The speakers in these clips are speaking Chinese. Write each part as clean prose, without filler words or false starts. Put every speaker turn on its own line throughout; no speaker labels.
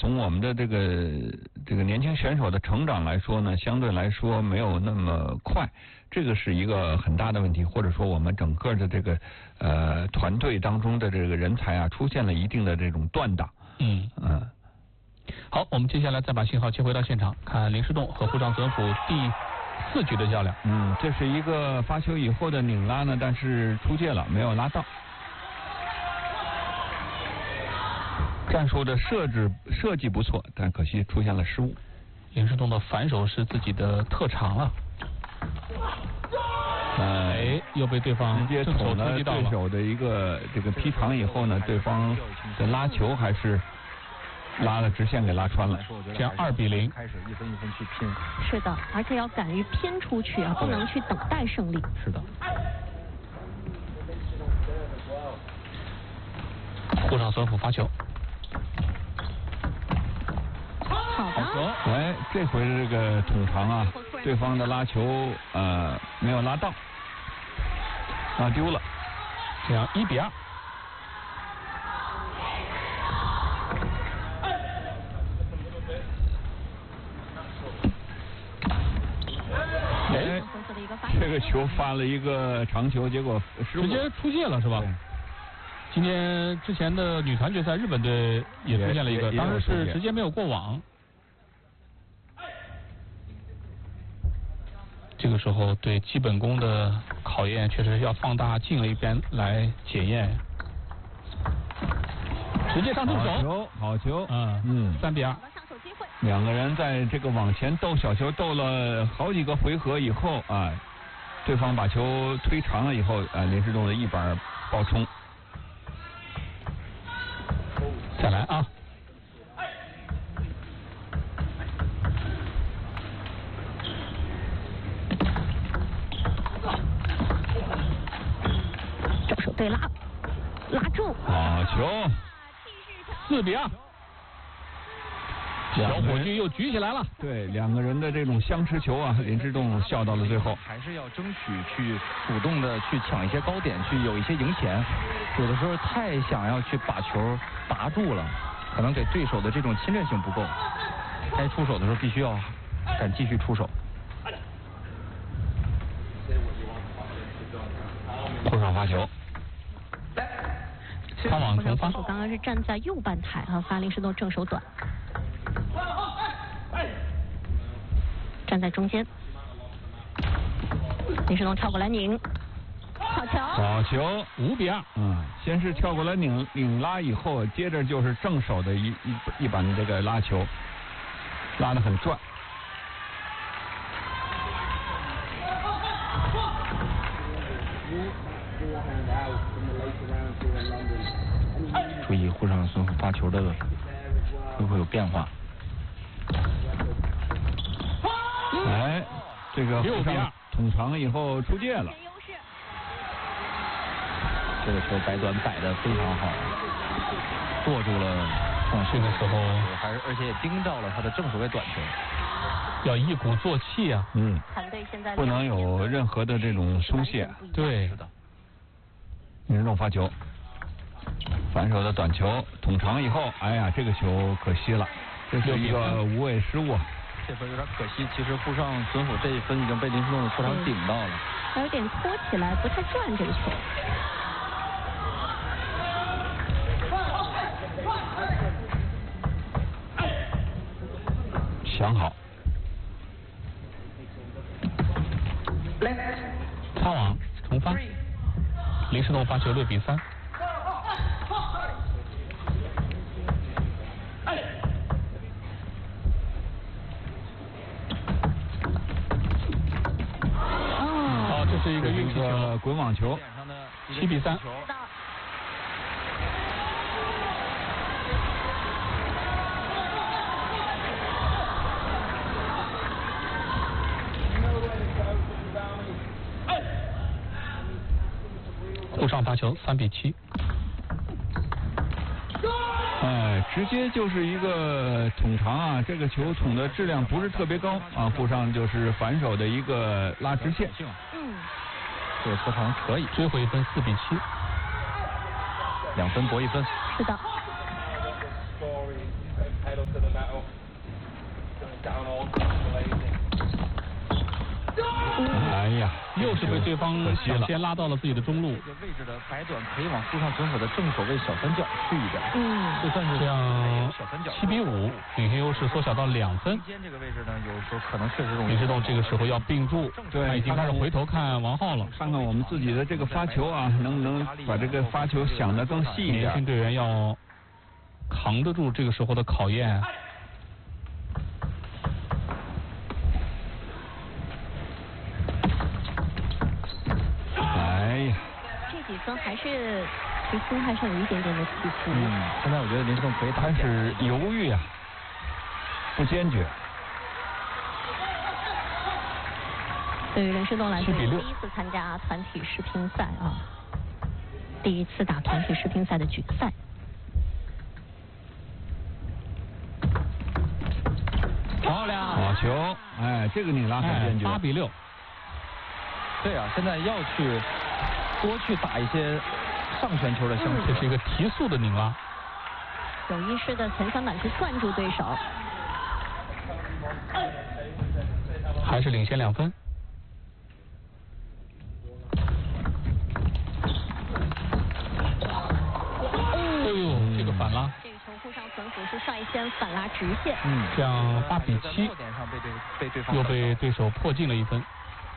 从我们的这个年轻选手的成长来说呢，相对来说没有那么快，这个是一个很大的问题，或者说我们整个的这个团队当中的这个人才啊，出现了一定的这种断档。
好，我们接下来再把信号切回到现场，看林诗栋和沪上存辅第4局的较量。
这是一个发球以后的拧拉呢，但是出界了，没有拉到。战术的设计不错，但可惜出现了失误。
林诗栋的反手是自己的特长了。又被对方
直接捅了对手的一个这个劈长以后呢，对方的拉球还是拉了直线给拉穿了，
这样2比0，
开始一分一分去拼。
是的，而且要敢于拼出去啊，不能去等待胜利。
是的。沪上存辅发球。
好的。
这回这个捅长啊，对方的拉球没有拉到，拉丢了，
这样1比2。
这个球发了一个长球，结果
直接出界了是吧？今天之前的女团决赛，日本队也出现了一个，当时是直接没有过网。这个时候对基本功的考验确实要放大镜了一边来检验。直接上正手，
好球
，3比2。
两个人在这个往前斗小球斗了好几个回合以后啊，对方把球推长了以后林诗栋的一板爆冲。
再来啊！
正手对拉住，
好球
，4比2。小火炬又举起来了。
对，两个人的这种相持球啊，林诗栋笑到了最后。
还是要争取去主动的去抢一些高点，去有一些赢钱。有的时候太想要去把球拔住了，可能给对手的这种侵略性不够。该出手的时候必须要敢继续出手。
后场发球。
看网重发。
刚刚是站在右半台啊，发林诗栋正手短。站在中间，林诗栋跳过来拧，好球
，5比2。先是跳过来拧拉以后，接着就是正手的一板这个拉球，拉得很转。
注意沪上存辅发球的会不会有变化？
这个
6比2
捅长以后出界了。
这个球摆短摆得非常好，剁住了
这个时候
而且也盯到了他的正手位短球，
要一鼓作气啊。
团队现在
不能有任何的这种松懈。
对，
林诗栋发球，反手的短球捅长以后，这个球可惜了，这是一个无谓失误。
这分有点可惜，其实沪上存辅这一分已经被林诗栋的出场顶到了，
还有点拖起来，不太转这个球。
想好，
擦网重发，林诗栋发球6比3。这是一个运气球，
滚网球
，7比3。沪上发球3比7。
直接就是一个捅长啊，这个球捅的质量不是特别高啊，沪上就是反手的一个拉直线。
这个球长可以
追回1分，4比7。
2分搏1分。
是的。
哎呀，
又是被对方抢先拉到了自己的中路。
这个位置的摆短可以往沪上存府的正手位小三角去一点。就算是
这样
小三角
7-5，领先优势缩小到2分。
中间这个位置呢，有时候可能确实容易。
林诗栋这个时候要并住，
对，
他已经开始回头看王浩了。
看看我们自己的这个发球啊，能不能把这个发球想得更细一点。
年轻队员要扛得住这个时候的考验。
哎呀，
这几分还是其实心态上有一点点的起伏。
现在我觉得林诗栋可以
开始犹豫啊，不坚决。
对于林诗栋来说，
7-6
第一次参加团体世乒赛啊，第一次打团体世乒赛的决赛。
漂亮，
好球，哎，这个你拉很坚决。
8-6。
对啊，现在要去多去打一些上旋球的相
这是一个提速的拧拉，
有意识的前三板去攥住对手。
还是领先2分。哎呦，这个反拉。
这个球沪上存府是率先反拉直线。
这样8-7，又被对手破进了1分。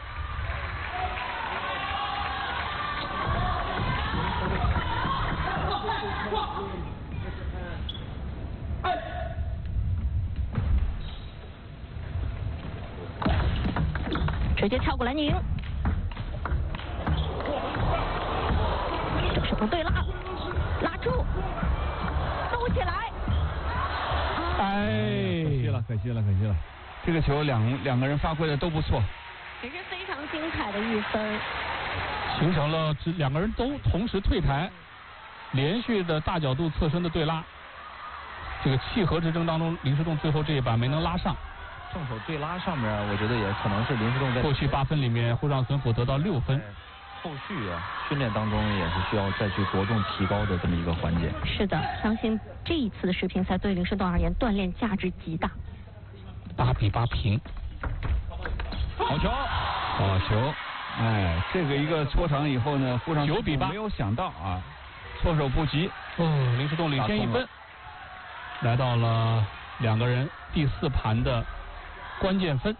直接跳过来拧，这是不对拉，拉住，兜起来。
哎，
可惜了。这个球两个人发挥的都不错，
也是非常精彩的一分，
形成了两个人都同时退台，连续的大角度侧身的对拉。这个契合之争当中，林诗栋最后这一板没能拉上。
正手对拉上面，我觉得也可能是林诗栋在
过去8分里面，沪上存府得到6分。
后续啊，训练当中也是需要再去着重提高的这么一个环节。
是的，相信这一次的世乒赛对林诗栋而言锻炼价值极大。
8-8平。
好球，
好球，哎，这个一个搓长以后呢，沪上
9-8，
没有想到啊，措手不及。
林诗栋领先1分，来到了两个人第4盘的关键分。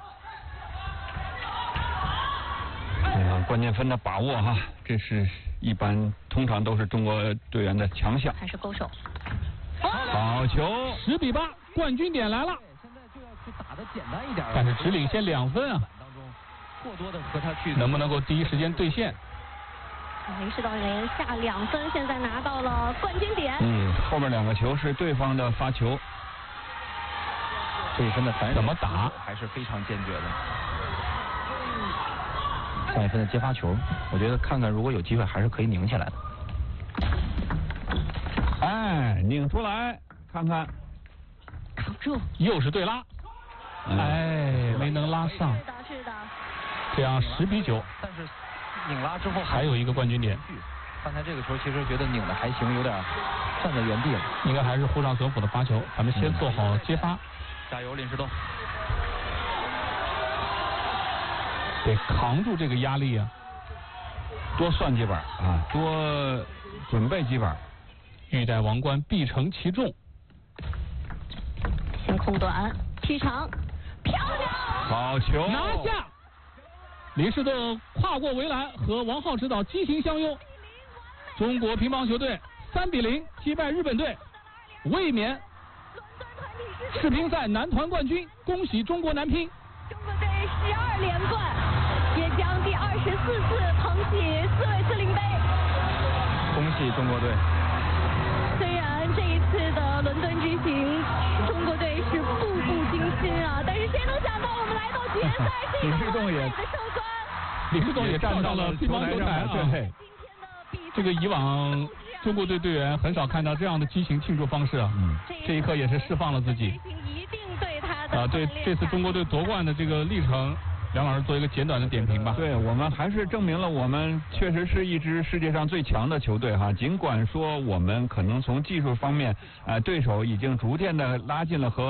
关键分的把握哈，这是通常都是中国队员的强项。
还是勾手，
好球
，10-8，冠军点来了。
现在就要去打得简单一点，
但是只领先2分啊。
当中过多的和他去
能不能够第一时间兑现？
林诗栋连下2分，现在拿到了冠军点。
后面2个球是对方的发球。
这一分的反
怎么打
还是非常坚决的。下一分的接发球，我觉得看看如果有机会还是可以拧起来的。
哎，拧出来看看，
扛住，
又是对拉，哎，没能拉上。
是的。
这样10-9。
但是拧拉之后
还有一个冠军点。
刚才这个球其实觉得拧的还行，有点站在原地了。
应该还是沪上存府的发球，咱们先做好接发。
加油，林诗栋！
得扛住这个压力啊，
多算几板啊，多准备几板。
欲戴王冠必承其重。
先空短，踢长，漂亮！
好球！
拿下！林诗栋跨过围栏和王浩指导激情相拥，中国乒乓球队3-0击败日本队，卫冕世乒赛男团冠军，恭喜中国男乒！
中国队12连冠，也将第24次捧起4位次领杯。
恭喜中国队！
虽然这一次的伦敦之行，中国队是步步惊心啊，但是谁能想到我们来到决赛这个完美的收官？
林诗栋也站到了乒乓球台啊！这个以往中国队队员很少看到这样的激情庆祝方式啊！这一刻也是释放了自己。
一定对他的
对这次中国队夺冠的这个历程，梁老师做一个简短的点评吧。
对，我们还是证明了我们确实是一支世界上最强的球队哈。尽管说我们可能从技术方面，对手已经逐渐的拉近了和